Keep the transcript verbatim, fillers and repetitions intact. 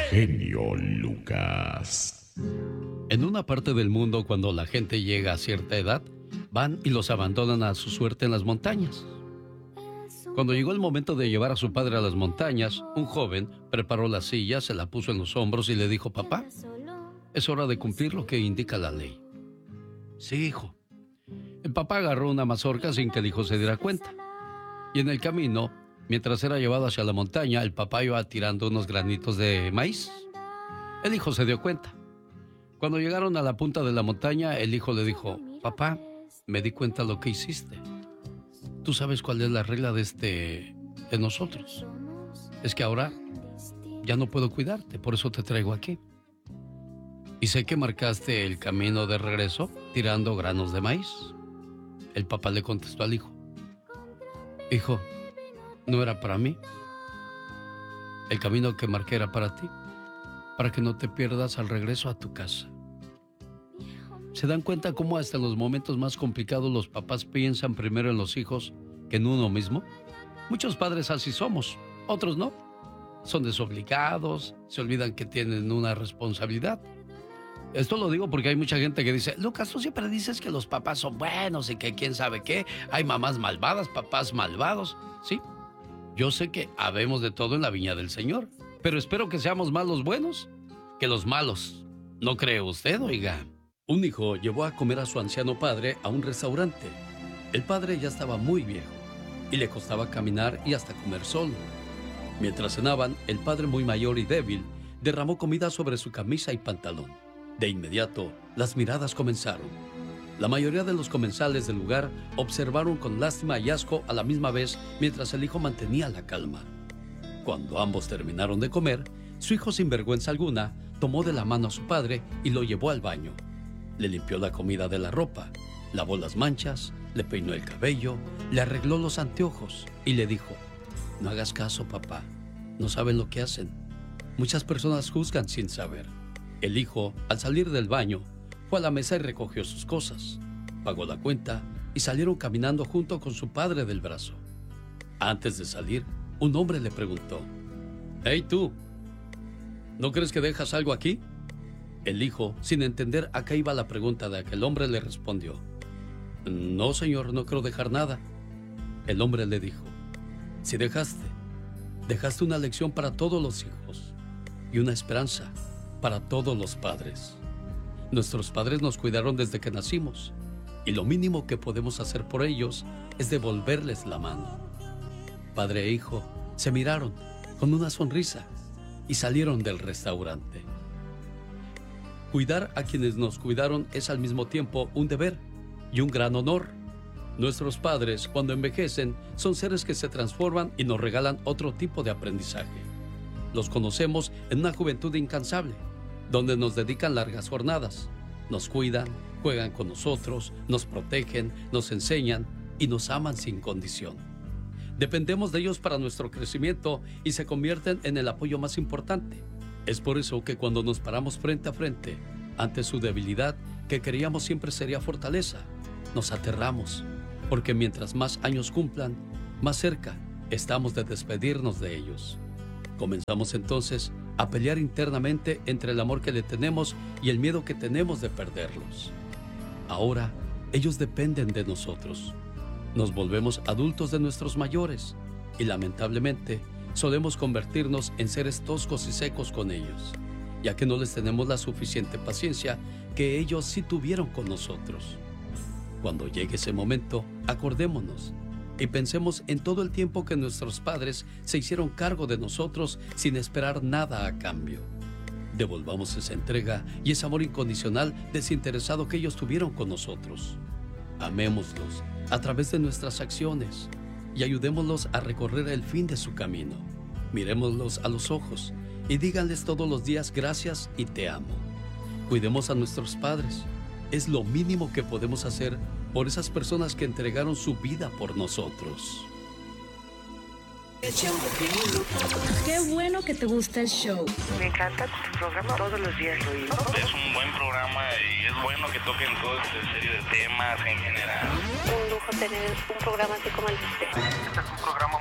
genio Lucas. En una parte del mundo, cuando la gente llega a cierta edad, van y los abandonan a su suerte en las montañas. Cuando llegó el momento de llevar a su padre a las montañas, un joven preparó la silla, se la puso en los hombros y le dijo: papá, es hora de cumplir lo que indica la ley. Sí, hijo. El papá agarró una mazorca sin que el hijo se diera cuenta. Y en el camino, mientras era llevado hacia la montaña, el papá iba tirando unos granitos de maíz. El hijo se dio cuenta. Cuando llegaron a la punta de la montaña, el hijo le dijo: papá, me di cuenta de lo que hiciste. Tú sabes cuál es la regla de este, de nosotros. Es que ahora ya no puedo cuidarte, por eso te traigo aquí. Y sé que marcaste el camino de regreso tirando granos de maíz. El papá le contestó al hijo: hijo, no era para mí. El camino que marqué era para ti, para que no te pierdas al regreso a tu casa. ¿Se dan cuenta cómo hasta en los momentos más complicados los papás piensan primero en los hijos que en uno mismo? Muchos padres así somos, otros no. Son desobligados, se olvidan que tienen una responsabilidad. Esto lo digo porque hay mucha gente que dice: Lucas, tú siempre dices que los papás son buenos y que quién sabe qué. Hay mamás malvadas, papás malvados. Sí, yo sé que habemos de todo en la viña del Señor, pero espero que seamos más los buenos que los malos. ¿No cree usted, oiga? Un hijo llevó a comer a su anciano padre a un restaurante. El padre ya estaba muy viejo y le costaba caminar y hasta comer solo. Mientras cenaban, el padre, muy mayor y débil, derramó comida sobre su camisa y pantalón. De inmediato, las miradas comenzaron. La mayoría de los comensales del lugar observaron con lástima y asco a la misma vez mientras el hijo mantenía la calma. Cuando ambos terminaron de comer, su hijo, sin vergüenza alguna, tomó de la mano a su padre y lo llevó al baño. Le limpió la comida de la ropa, lavó las manchas, le peinó el cabello, le arregló los anteojos y le dijo: no hagas caso, papá, no saben lo que hacen. Muchas personas juzgan sin saber. El hijo, al salir del baño, fue a la mesa y recogió sus cosas, pagó la cuenta y salieron caminando junto con su padre del brazo. Antes de salir, un hombre le preguntó: «Hey tú, ¿no crees que dejas algo aquí?» El hijo, sin entender a qué iba la pregunta de aquel hombre, le respondió: «No, señor, no creo dejar nada». El hombre le dijo: «Si dejaste, dejaste una lección para todos los hijos y una esperanza para todos los padres. Nuestros padres nos cuidaron desde que nacimos y lo mínimo que podemos hacer por ellos es devolverles la mano». Padre e hijo se miraron con una sonrisa y salieron del restaurante. Cuidar a quienes nos cuidaron es al mismo tiempo un deber y un gran honor. Nuestros padres, cuando envejecen, son seres que se transforman y nos regalan otro tipo de aprendizaje. Los conocemos en una juventud incansable, donde nos dedican largas jornadas. Nos cuidan, juegan con nosotros, nos protegen, nos enseñan y nos aman sin condición. Dependemos de ellos para nuestro crecimiento y se convierten en el apoyo más importante. Es por eso que cuando nos paramos frente a frente ante su debilidad, que creíamos siempre sería fortaleza, nos aterramos, porque mientras más años cumplan, más cerca estamos de despedirnos de ellos. Comenzamos entonces a pelear internamente entre el amor que le tenemos y el miedo que tenemos de perderlos. Ahora, ellos dependen de nosotros. Nos volvemos adultos de nuestros mayores y lamentablemente solemos convertirnos en seres toscos y secos con ellos, ya que no les tenemos la suficiente paciencia que ellos sí tuvieron con nosotros. Cuando llegue ese momento, acordémonos y pensemos en todo el tiempo que nuestros padres se hicieron cargo de nosotros sin esperar nada a cambio. Devolvamos esa entrega y ese amor incondicional desinteresado que ellos tuvieron con nosotros. Amémoslos a través de nuestras acciones y ayudémoslos a recorrer el fin de su camino. Mirémoslos a los ojos y díganles todos los días: gracias y te amo. Cuidemos a nuestros padres. Es lo mínimo que podemos hacer por esas personas que entregaron su vida por nosotros. Qué bueno que te gusta el show. Me encanta tu programa, todos los días lo oigo. Es un buen programa y es bueno que toquen toda esta serie de temas en general. Un lujo tener un programa así como el de usted. Este es un programa